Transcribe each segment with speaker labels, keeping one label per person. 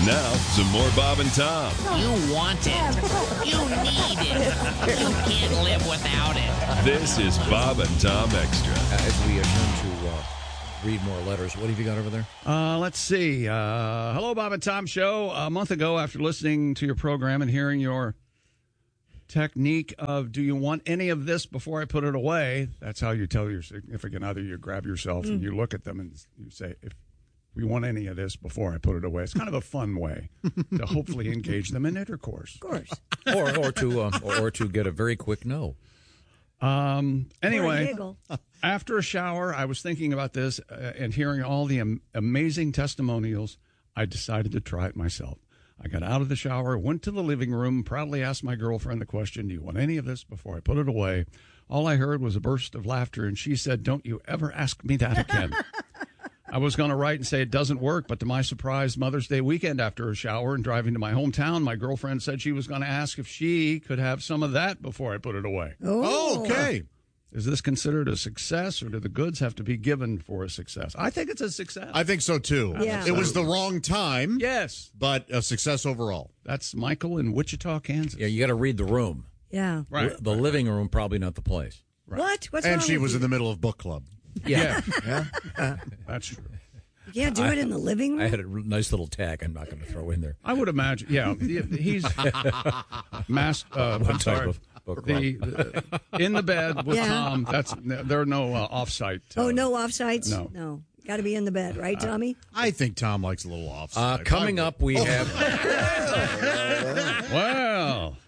Speaker 1: Now, some more Bob and Tom.
Speaker 2: You want it. You need it. You can't live without it.
Speaker 1: This is Bob and Tom Extra.
Speaker 3: As we turn to read more letters, what have you got over there?
Speaker 4: Let's see. Hello, Bob and Tom Show. A month ago, after listening to your program and hearing your technique of, do you want any of this before I put it away? That's how you tell your significant other. You grab yourself and you look at them and you say, if we want any of this before I put it away. It's kind of a fun way to hopefully engage them in intercourse.
Speaker 5: Of course.
Speaker 3: or to get a very quick no.
Speaker 4: Anyway, after a shower, I was thinking about this and hearing all the amazing testimonials. I decided to try it myself. I got out of the shower, went to the living room, proudly asked my girlfriend the question, do you want any of this before I put it away? All I heard was a burst of laughter, and she said, don't you ever ask me that again. I was going to write and say it doesn't work, but to my surprise, Mother's Day weekend after a shower and driving to my hometown, my girlfriend said she was going to ask if she could have some of that before I put it away.
Speaker 5: Oh,
Speaker 6: okay.
Speaker 4: Is this considered a success, or do the goods have to be given for a success? I think it's a success.
Speaker 6: I think so, too.
Speaker 5: Yeah.
Speaker 6: It was the wrong time.
Speaker 4: Yes.
Speaker 6: But a success overall.
Speaker 4: That's Michael in Wichita, Kansas.
Speaker 3: Yeah, you got to read the room.
Speaker 5: Yeah.
Speaker 4: Right.
Speaker 3: The living room, probably not the place.
Speaker 4: Right.
Speaker 5: What? What's
Speaker 6: And
Speaker 5: wrong
Speaker 6: she
Speaker 5: with
Speaker 6: was
Speaker 5: you?
Speaker 6: in the middle of book club.
Speaker 3: Yeah.
Speaker 4: That's true.
Speaker 5: You can't do it in the living room?
Speaker 3: I had a nice little tag I'm not going to throw in there.
Speaker 4: I would imagine, yeah. He's I'm sorry.
Speaker 3: of book club.
Speaker 4: In the bed with
Speaker 5: Yeah.
Speaker 4: Tom. There are no off-site.
Speaker 5: No offsites?
Speaker 4: No.
Speaker 5: No. Got to be in the bed, right, Tommy?
Speaker 6: I think Tom likes a little off.
Speaker 3: Coming up, we have
Speaker 4: Well,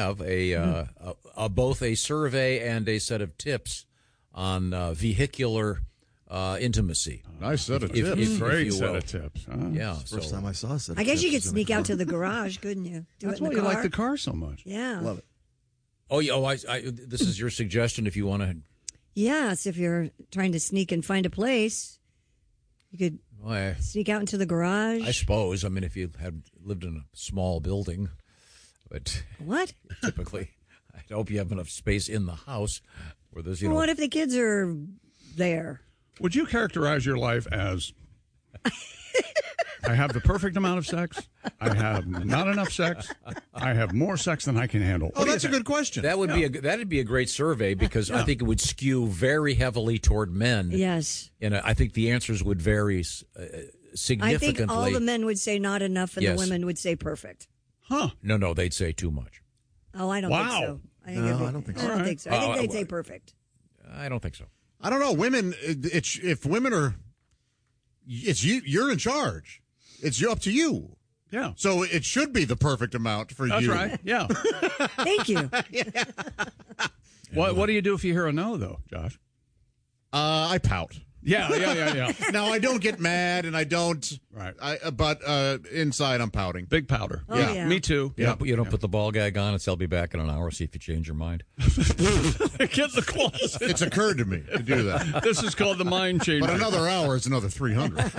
Speaker 3: both a survey and a set of tips on vehicular intimacy.
Speaker 6: Nice set of
Speaker 3: If-
Speaker 6: tips.
Speaker 3: if-
Speaker 4: great
Speaker 3: you
Speaker 4: set
Speaker 3: will.
Speaker 4: of tips. Huh?
Speaker 3: Yeah,
Speaker 7: First
Speaker 3: so
Speaker 7: time I saw a set of
Speaker 5: I guess you could
Speaker 7: tips.
Speaker 5: sneak out to the garage, couldn't you? Do
Speaker 4: That's
Speaker 5: it in
Speaker 4: why
Speaker 5: the
Speaker 4: you
Speaker 5: car.
Speaker 4: like the car so much.
Speaker 5: Yeah.
Speaker 7: Love it.
Speaker 3: this is your suggestion if you want to.
Speaker 5: Yes, if you're trying to sneak and find a place, you could sneak out into the garage.
Speaker 3: I suppose. I mean, if you had lived in a small building, but
Speaker 5: What?
Speaker 3: typically, I hope you have enough space in the house where there's,
Speaker 5: Well, what if the kids are there?
Speaker 4: Would you characterize your life as, I have the perfect amount of sex, I have not enough sex, I have more sex than I can handle?
Speaker 6: Oh, that's a good question.
Speaker 3: that'd be a great survey because I think it would skew very heavily toward men.
Speaker 5: Yes.
Speaker 3: And I think the answers would vary
Speaker 5: I
Speaker 3: significantly.
Speaker 5: think all the men would say not enough and
Speaker 3: Yes.
Speaker 5: the women would say perfect.
Speaker 4: Huh.
Speaker 3: No, they'd say too much.
Speaker 5: Oh, I don't
Speaker 4: Wow.
Speaker 5: think so. I
Speaker 7: don't think so.
Speaker 5: I don't think so. I think they'd say perfect.
Speaker 3: I don't think so.
Speaker 6: I don't know. Women, if women are, it's you. You're in charge. It's up to you.
Speaker 4: Yeah.
Speaker 6: So it should be the perfect amount for
Speaker 4: That's
Speaker 6: you.
Speaker 4: right. Yeah.
Speaker 5: Thank you.
Speaker 4: What do you do if you hear a no, though, Josh?
Speaker 6: I pout.
Speaker 4: Yeah.
Speaker 6: Now I don't get mad, and I don't.
Speaker 4: Right.
Speaker 6: But inside I'm pouting.
Speaker 4: Big powder.
Speaker 5: Oh, yeah.
Speaker 4: Me too.
Speaker 3: You don't put the ball gag on and say, I'll be back in an hour, see if you change your mind.
Speaker 4: Get in the closet.
Speaker 6: It's occurred to me to do that.
Speaker 4: This is called the mind changer.
Speaker 6: But another hour is another 300.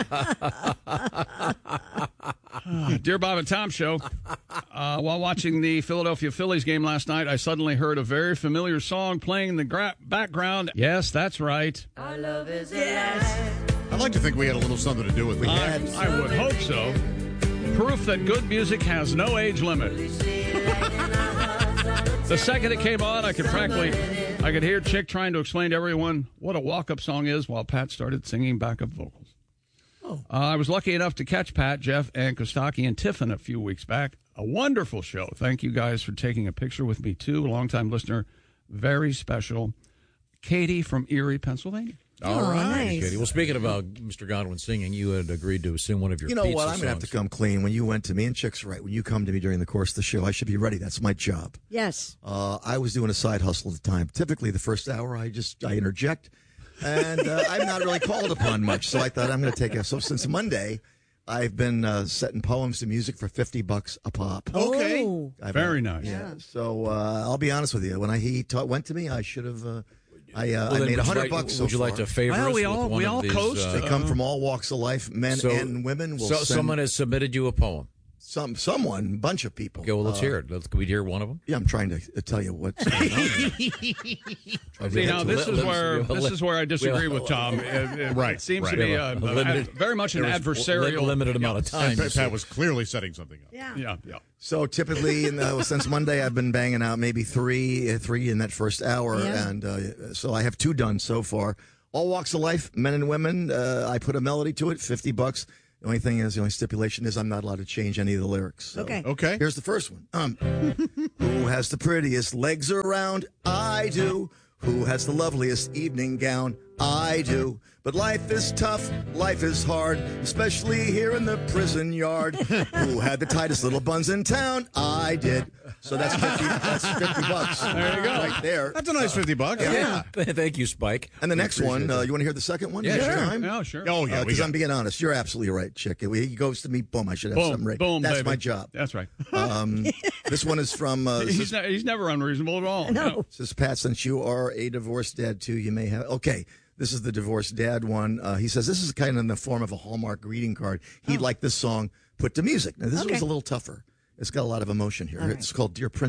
Speaker 4: Dear Bob and Tom Show, while watching the Philadelphia Phillies game last night, I suddenly heard a very familiar song playing in the background. Yes, that's right.
Speaker 6: I'd like to think we had a little something to do with it.
Speaker 4: I would hope so. Proof that good music has no age limit. The second it came on, I could hear Chick trying to explain to everyone what a walk-up song is while Pat started singing backup vocals. I was lucky enough to catch Pat, Jeff, and Kostaki and Tiffin a few weeks back. A wonderful show. Thank you guys for taking a picture with me, too. A longtime listener. Very special. Katie from Erie, Pennsylvania.
Speaker 6: All right.
Speaker 5: Nice.
Speaker 3: Katie. Well, speaking about Mr. Godwin singing, you had agreed to sing one of your
Speaker 7: You know
Speaker 3: pizza
Speaker 7: what? I'm going to have to
Speaker 3: songs.
Speaker 7: come clean. When you went to me, and Chick's right. When you come to me during the course of the show, I should be ready. That's my job.
Speaker 5: Yes.
Speaker 7: I was doing a side hustle at the time. Typically, the first hour, I interject, and I'm not really called upon much. So I thought I'm going to take a. So since Monday, I've been setting poems to music for $50 a pop.
Speaker 6: Okay.
Speaker 5: Oh.
Speaker 4: Very nice.
Speaker 7: Yeah. So I'll be honest with you. When he went to me, I should have. I
Speaker 3: then
Speaker 7: made
Speaker 3: would you
Speaker 7: $100
Speaker 3: like-
Speaker 7: so
Speaker 3: Would you like
Speaker 7: far.
Speaker 3: to favor
Speaker 4: Well,
Speaker 3: us
Speaker 4: we
Speaker 3: with
Speaker 4: all-
Speaker 3: one
Speaker 4: we
Speaker 3: of
Speaker 4: all
Speaker 3: these,
Speaker 4: coast.
Speaker 7: They come from all walks of life, men
Speaker 3: so-
Speaker 7: and women. Will
Speaker 3: someone has submitted you a poem.
Speaker 7: Someone, bunch of people.
Speaker 3: Okay, well, let's hear it. Can we hear one of them?
Speaker 7: Yeah, I'm trying to tell you what's going on here.
Speaker 4: See, now this is where I disagree with Tom. It seems to be very much an adversarial.
Speaker 3: Limited amount of time.
Speaker 6: Pat was clearly setting something up.
Speaker 4: Yeah.
Speaker 7: So typically, since Monday, I've been banging out maybe three in that first hour, and so I have 2 done so far. All walks of life, men and women. I put a melody to it, $50. The only stipulation is I'm not allowed to change any of the lyrics. So.
Speaker 6: Okay.
Speaker 7: Here's the first one. Who has the prettiest legs around? I do. Who has the loveliest evening gown? I do. But life is tough, life is hard, especially here in the prison yard. Who had the tightest little buns in town? I did. So that's $50.
Speaker 4: There you go.
Speaker 7: Right there.
Speaker 6: That's a nice $50.
Speaker 3: Yeah. Thank you, Spike.
Speaker 7: And the next one, you want to hear the second one?
Speaker 3: Yeah, sure.
Speaker 4: Yeah, sure.
Speaker 6: Oh, yeah.
Speaker 7: Because I'm being honest. You're absolutely right, Chick. He goes to me, boom, I should have something right.
Speaker 4: Boom,
Speaker 7: that's
Speaker 4: baby.
Speaker 7: my job.
Speaker 4: That's right.
Speaker 7: This one is from...
Speaker 4: He's never unreasonable at all.
Speaker 5: No.
Speaker 7: Says, Pat, since you are a divorced dad, too, you may have... Okay, this is the divorced dad one. He says, this is kind of in the form of a Hallmark greeting card. He'd like this song put to music. Now, this was a little tougher. It's got a lot of emotion here. It's called Dear Princess.